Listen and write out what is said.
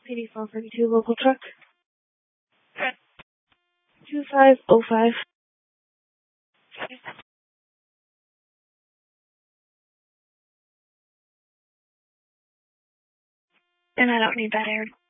PD 442 local truck. 2505. And I don't need that aired.